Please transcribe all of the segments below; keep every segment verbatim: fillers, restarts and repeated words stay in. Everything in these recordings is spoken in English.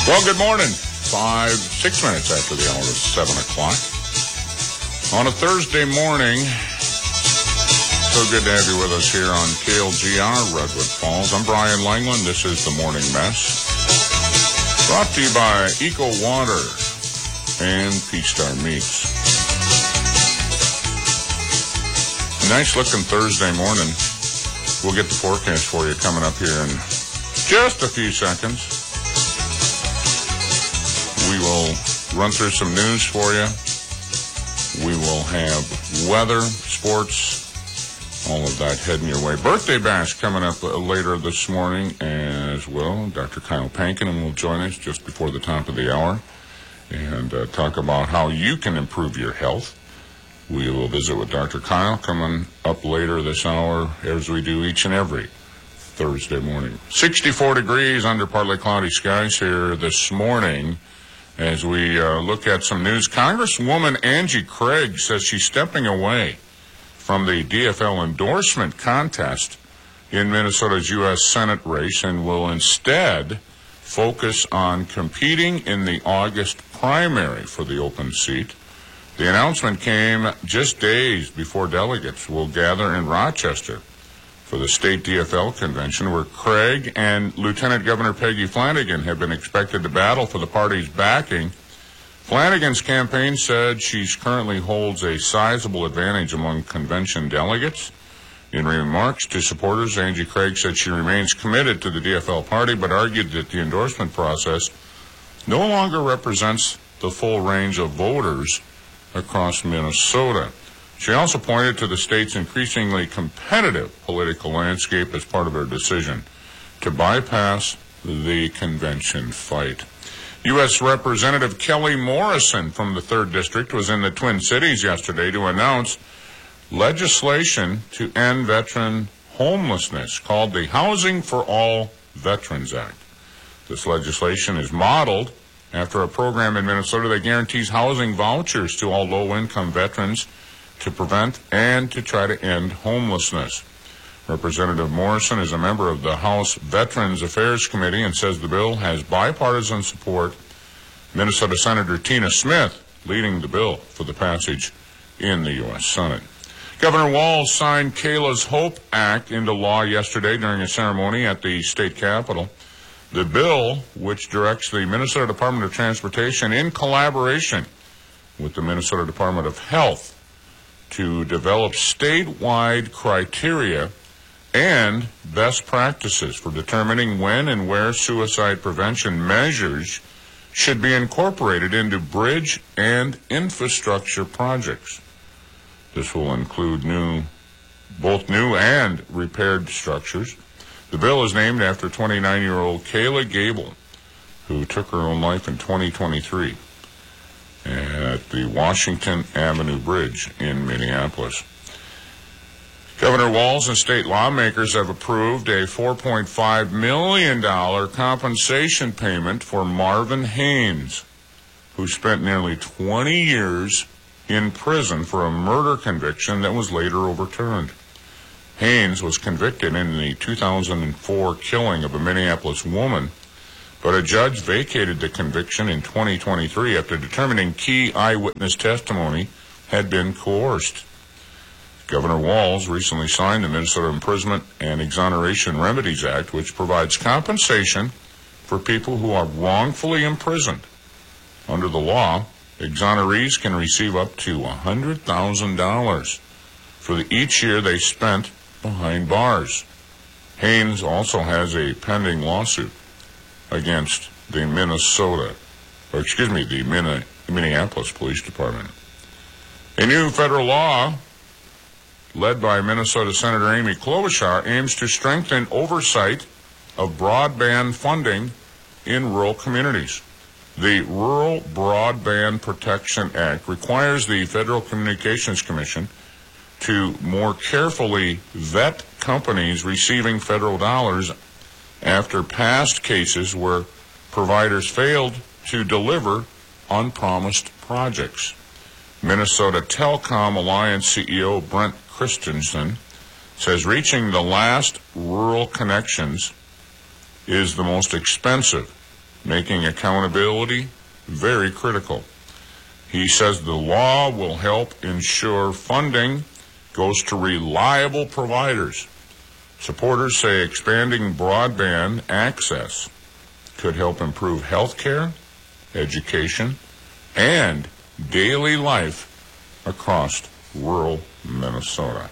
Well, good morning. Five, six minutes after the hour of seven o'clock. On a Thursday morning, so good to have you with us here on K L G R, Redwood Falls. I'm Brian Langland. This is The Morning Mess. Brought to you by Eco Water and Peach Star Meats. Nice looking Thursday morning. We'll get the forecast for you coming up here in just a few seconds. We will run through some news for you. We will have weather, sports, all of that heading your way. Birthday bash coming up later this morning as well. Doctor Kyle Pankin will join us just before the top of the hour and uh, talk about how you can improve your health. We will visit with Doctor Kyle coming up later this hour, as we do each and every Thursday morning. sixty-four degrees under partly cloudy skies here this morning. As we uh, look at some news, Congresswoman Angie Craig says she's stepping away from the D F L endorsement contest in Minnesota's U S Senate race and will instead focus on competing in the August primary for the open seat. The announcement came just days before delegates will gather in Rochester for the state D F L convention, where Craig and Lieutenant Governor Peggy Flanagan have been expected to battle for the party's backing. Flanagan's campaign said she currently holds a sizable advantage among convention delegates. In remarks to supporters, Angie Craig said she remains committed to the D F L party, but argued that the endorsement process no longer represents the full range of voters across Minnesota. She also pointed to the state's increasingly competitive political landscape as part of her decision to bypass the convention fight. U S Representative Kelly Morrison from the third District was in the Twin Cities yesterday to announce legislation to end veteran homelessness called the Housing for All Veterans Act. This legislation is modeled after a program in Minnesota that guarantees housing vouchers to all low-income veterans to prevent and to try to end homelessness. Representative Morrison is a member of the House Veterans Affairs Committee and says the bill has bipartisan support. Minnesota Senator Tina Smith leading the bill for the passage in the U S Senate. Governor Walz signed Kayla's Hope Act into law yesterday during a ceremony at the state capitol. The bill, which directs the Minnesota Department of Transportation in collaboration with the Minnesota Department of Health to develop statewide criteria and best practices for determining when and where suicide prevention measures should be incorporated into bridge and infrastructure projects. This will include new, both new and repaired structures. The bill is named after twenty-nine-year-old Kayla Gable, who took her own life in twenty twenty-three. At the Washington Avenue Bridge in Minneapolis. Governor Walz and state lawmakers have approved a four point five million dollars compensation payment for Marvin Haynes, who spent nearly twenty years in prison for a murder conviction that was later overturned. Haynes was convicted in the two thousand four killing of a Minneapolis woman, but a judge vacated the conviction in twenty twenty-three after determining key eyewitness testimony had been coerced. Governor Walz recently signed the Minnesota Imprisonment and Exoneration Remedies Act, which provides compensation for people who are wrongfully imprisoned. Under the law, exonerees can receive up to one hundred thousand dollars for the, each year they spent behind bars. Haynes also has a pending lawsuit against the Minnesota, or excuse me, the Minneapolis Police Department. A new federal law led by Minnesota Senator Amy Klobuchar aims to strengthen oversight of broadband funding in rural communities. The Rural Broadband Protection Act requires the Federal Communications Commission to more carefully vet companies receiving federal dollars after past cases where providers failed to deliver unpromised projects. Minnesota Telecom Alliance C E O Brent Christensen says reaching the last rural connections is the most expensive making accountability very critical. He says the law will help ensure funding goes to reliable providers. Supporters say expanding broadband access could help improve health care, education, and daily life across rural Minnesota.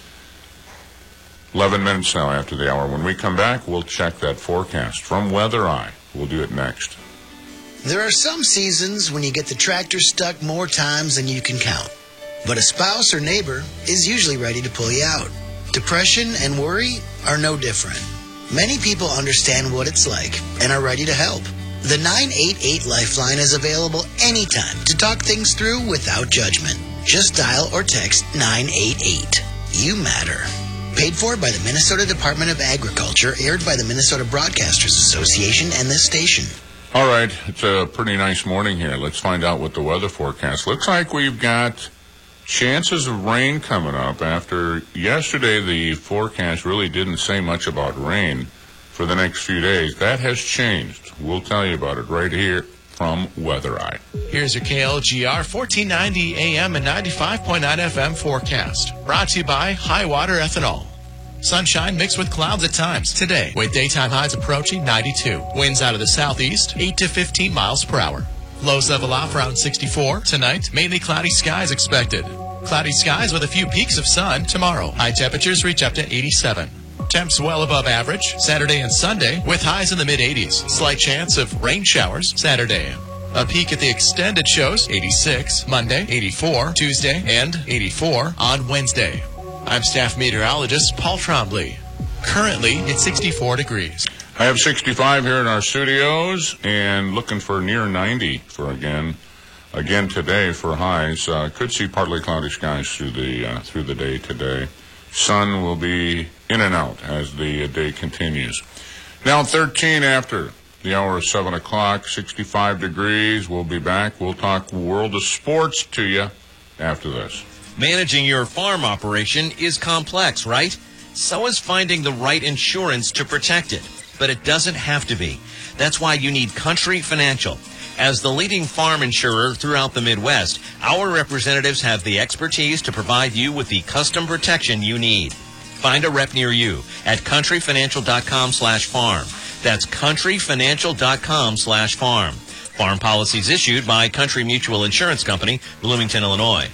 eleven minutes now after the hour. When we come back, we'll check that forecast from Weather Eye. We'll do it next. There are some seasons when you get the tractor stuck more times than you can count. But a spouse or neighbor is usually ready to pull you out. Depression and worry are no different. Many people understand what it's like and are ready to help. The nine eight eight Lifeline is available anytime to talk things through without judgment. Just dial or text nine eight eight. You matter. Paid for by the Minnesota Department of Agriculture, aired by the Minnesota Broadcasters Association and this station. All right, it's a pretty nice morning here. Let's find out what the weather forecast looks like. We've got chances of rain coming up. After yesterday, the forecast really didn't say much about rain for the next few days. That has changed. We'll tell you about it right here from Weather Eye. Here's your K L G R fourteen ninety A M and ninety-five point nine F M forecast. Brought to you by High Water Ethanol. Sunshine mixed with clouds at times today, with daytime highs approaching ninety-two. Winds out of the southeast, eight to fifteen miles per hour. Lows level off around sixty-four. Tonight, mainly cloudy skies expected. Cloudy skies with a few peaks of sun tomorrow. High temperatures reach up to eighty-seven. Temps well above average Saturday and Sunday with highs in the mid eighties. Slight chance of rain showers Saturday. A peak at the extended shows, eighty-six. Monday, eighty-four. Tuesday, and eighty-four on Wednesday. I'm staff meteorologist Paul Trombley. Currently, it's sixty-four degrees. I have sixty-five here in our studios and looking for near ninety for again. Again today for highs. Uh, could see partly cloudy skies through the uh, through the day today. Sun will be in and out as the uh, day continues. Now thirteen after the hour of seven o'clock, sixty-five degrees. We'll be back. We'll talk World of Sports to you after this. Managing your farm operation is complex, right? So is finding the right insurance to protect it. But it doesn't have to be. That's why you need Country Financial. As the leading farm insurer throughout the Midwest, our representatives have the expertise to provide you with the custom protection you need. Find a rep near you at countryfinancial.com slash farm. That's countryfinancial.com slash farm. Farm policies issued by Country Mutual Insurance Company, Bloomington, Illinois.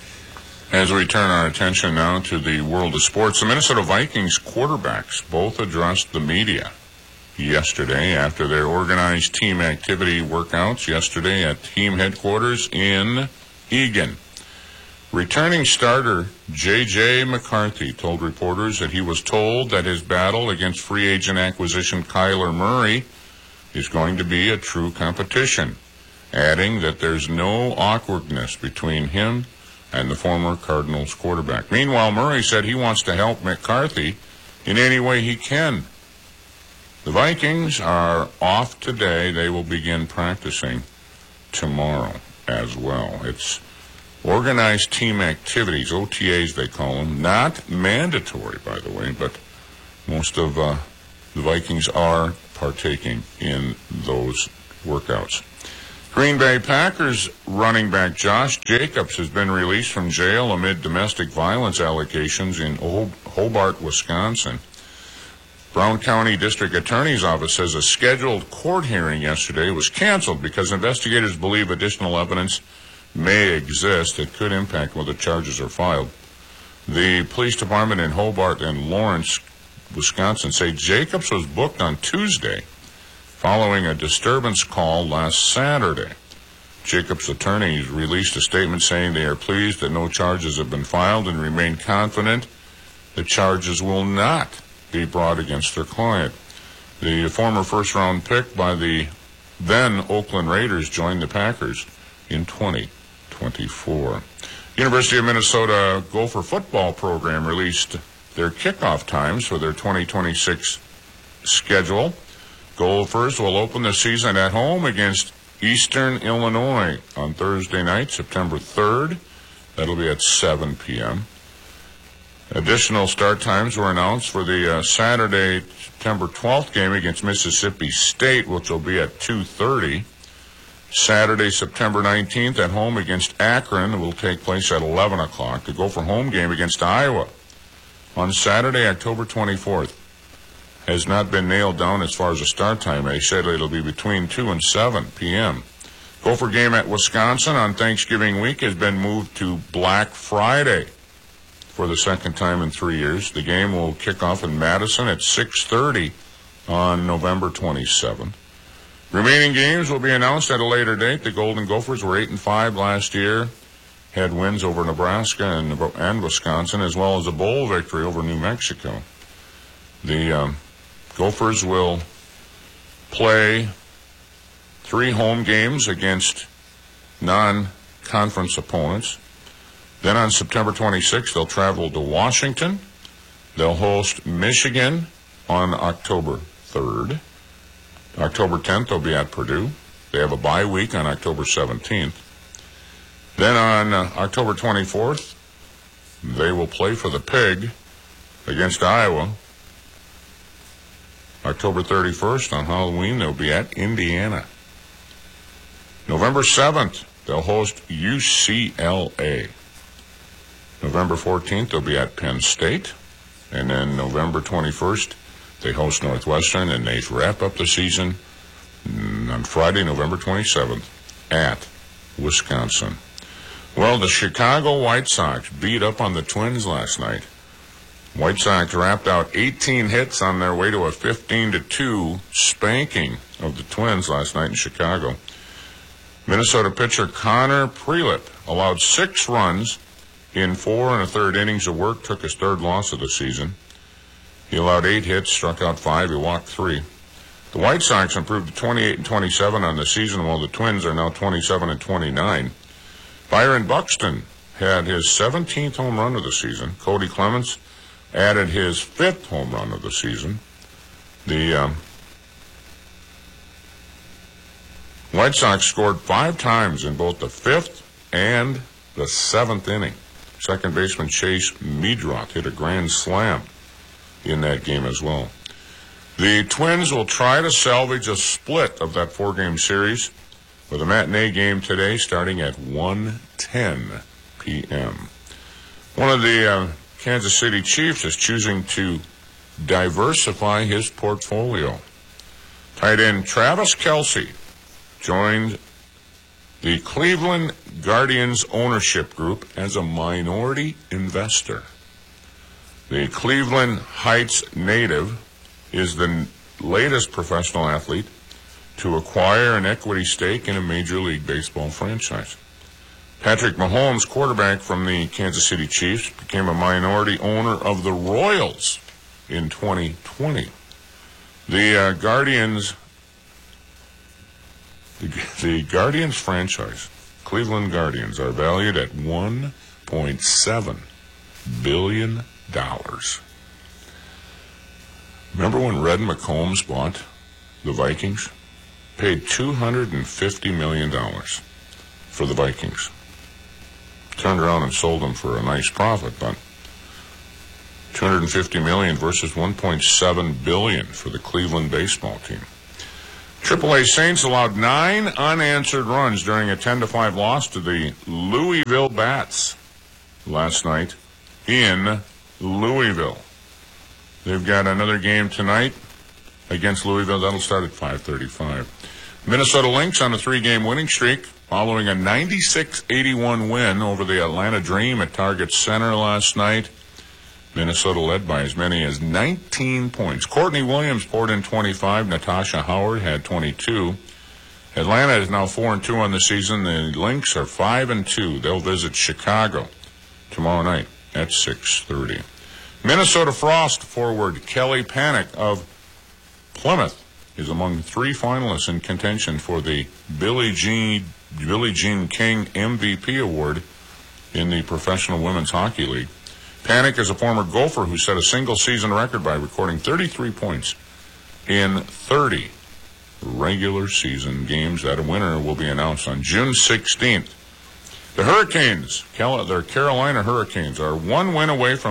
As we turn our attention now to the world of sports, the Minnesota Vikings quarterbacks both addressed the media yesterday after their organized team activity workouts yesterday at team headquarters in Eagan. Returning starter J J McCarthy told reporters that he was told that his battle against free agent acquisition Kyler Murray is going to be a true competition, adding that there's no awkwardness between him and the former Cardinals quarterback. Meanwhile, Murray said he wants to help McCarthy in any way he can. The Vikings are off today. They will begin practicing tomorrow as well. It's organized team activities, O T As they call them, not mandatory, by the way, but most of uh, the Vikings are partaking in those workouts. Green Bay Packers running back Josh Jacobs has been released from jail amid domestic violence allegations in Hobart, Wisconsin. Brown County District Attorney's Office says a scheduled court hearing yesterday was canceled because investigators believe additional evidence may exist that could impact whether charges are filed. The police department in Hobart and Lawrence, Wisconsin, say Jacobs was booked on Tuesday following a disturbance call last Saturday. Jacobs' attorneys released a statement saying they are pleased that no charges have been filed and remain confident that charges will not be brought against their client. The former first-round pick by the then Oakland Raiders joined the Packers in twenty twenty-four. University of Minnesota Gopher football program released their kickoff times for their twenty twenty-six schedule. Gophers will open the season at home against Eastern Illinois on Thursday night, September third. That'll be at seven p.m. Additional start times were announced for the uh, Saturday, September twelfth game against Mississippi State, which will be at two thirty. Saturday, September nineteenth at home against Akron will take place at eleven o'clock. The Gopher home game against Iowa on Saturday, October twenty-fourth has not been nailed down as far as the start time. They said it'll be between two and seven p.m. Gopher game at Wisconsin on Thanksgiving week has been moved to Black Friday for the second time in three years. The game will kick off in Madison at six thirty on November twenty-seventh. Remaining games will be announced at a later date. The Golden Gophers were eight and five last year, had wins over Nebraska and, and Wisconsin, as well as a bowl victory over New Mexico. The um, Gophers will play three home games against non-conference opponents. Then on September twenty-sixth, they'll travel to Washington. They'll host Michigan on October third. October tenth, they'll be at Purdue. They have a bye week on October seventeenth. Then on uh, October twenty-fourth, they will play for the Pig against Iowa. October thirty-first, on Halloween, they'll be at Indiana. November seventh, they'll host U C L A. November fourteenth, they'll be at Penn State. And then November twenty-first, they host Northwestern, and they wrap up the season on Friday, November twenty-seventh, at Wisconsin. Well, the Chicago White Sox beat up on the Twins last night. White Sox wrapped out eighteen hits on their way to a fifteen to two spanking of the Twins last night in Chicago. Minnesota pitcher Connor Prelip allowed six runs in four and a third innings of work, took his third loss of the season. He allowed eight hits, struck out five, he walked three. The White Sox improved to twenty-eight and twenty-seven on the season, while the Twins are now twenty-seven and twenty-nine. Byron Buxton had his seventeenth home run of the season. Cody Clemens added his fifth home run of the season. The um, White Sox scored five times in both the fifth and the seventh inning. Second baseman Chase Meadroth hit a grand slam in that game as well. The Twins will try to salvage a split of that four-game series with a matinee game today starting at one ten p.m. One of the uh, Kansas City Chiefs is choosing to diversify his portfolio. Tight end Travis Kelce joined the Cleveland Guardians ownership group as a minority investor. The Cleveland Heights native is the latest professional athlete to acquire an equity stake in a Major League Baseball franchise. Patrick Mahomes, quarterback from the Kansas City Chiefs, became a minority owner of the Royals in twenty twenty. The uh, Guardians, the, the Guardians franchise, Cleveland Guardians, are valued at one point seven billion dollars. Remember when Red McCombs bought the Vikings? Paid two hundred fifty million dollars for the Vikings. Turned around and sold them for a nice profit, but two hundred fifty million dollars versus one point seven billion dollars for the Cleveland baseball team. triple A Saints allowed nine unanswered runs during a ten to five loss to the Louisville Bats last night in Louisville. They've got another game tonight against Louisville. That'll start at five thirty-five. Minnesota Lynx on a three-game winning streak following a ninety-six eighty-one win over the Atlanta Dream at Target Center last night. Minnesota led by as many as nineteen points. Courtney Williams poured in twenty-five. Natasha Howard had twenty-two. Atlanta is now four and two on the season. The Lynx are five and two. They'll visit Chicago tomorrow night at six thirty. Minnesota Frost forward Kelly Panic of Plymouth is among three finalists in contention for the Billie Jean, Billie Jean King M V P award in the Professional Women's Hockey League. Panic is a former Gopher who set a single-season record by recording thirty-three points in thirty regular season games. That a winner will be announced on June sixteenth. The Hurricanes, their Carolina Hurricanes, are one win away from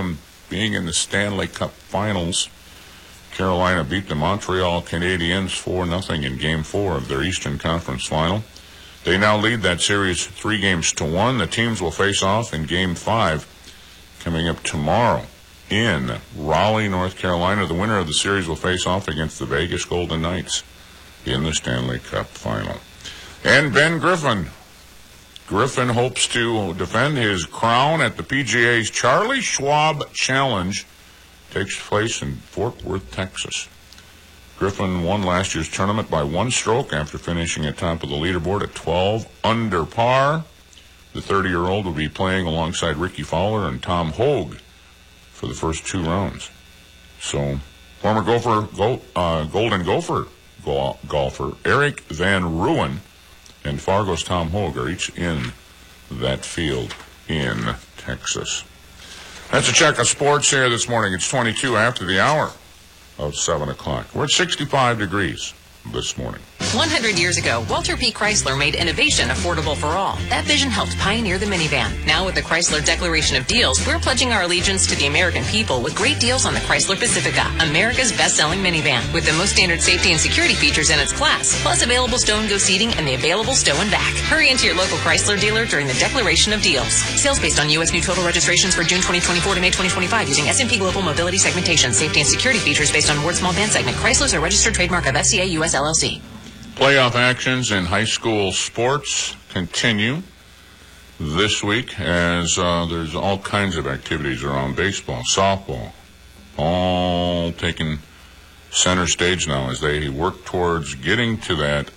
being in the Stanley Cup Finals. Carolina beat the Montreal Canadiens four nothing in Game four of their Eastern Conference Final. They now lead that series three games to one. The teams will face off in Game five coming up tomorrow in Raleigh, North Carolina. The winner of the series will face off against the Vegas Golden Knights in the Stanley Cup Final. And Ben Griffin. Griffin hopes to defend his crown at the P G A's Charlie Schwab Challenge. Takes place in Fort Worth, Texas. Griffin won last year's tournament by one stroke after finishing atop of the leaderboard at twelve under par. The thirty-year-old will be playing alongside Ricky Fowler and Tom Hogue for the first two rounds. So, former Gopher, go, uh, Golden Gopher go, golfer Eric Van Ruin and Fargo's Tom Hogue are each in that field in Texas. That's a check of sports here this morning. It's twenty-two after the hour of seven o'clock. We're at sixty-five degrees this morning. one hundred years ago, Walter P. Chrysler made innovation affordable for all. That vision helped pioneer the minivan. Now with the Chrysler Declaration of Deals, we're pledging our allegiance to the American people with great deals on the Chrysler Pacifica, America's best-selling minivan, with the most standard safety and security features in its class, plus available stow and go seating and the available stow and back. Hurry into your local Chrysler dealer during the Declaration of Deals. Sales based on U S new total registrations for June twenty twenty-four to May twenty twenty-five using S and P Global Mobility Segmentation. Safety and security features based on Ward Small Van Segment. Chrysler's a registered trademark of F C A U S L L C. Playoff actions in high school sports continue this week as uh, there's all kinds of activities around baseball, softball, all taking center stage now as they work towards getting to that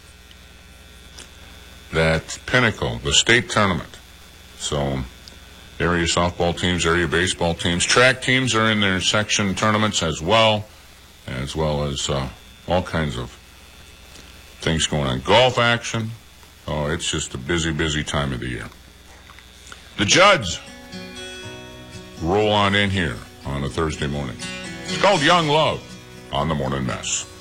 that pinnacle, the state tournament. So area softball teams, area baseball teams, track teams are in their section tournaments as well, as well as uh, all kinds of things going on. Golf action. Oh, it's just a busy, busy time of the year. The Judds roll on in here on a Thursday morning. It's called Young Love on the Morning Mess.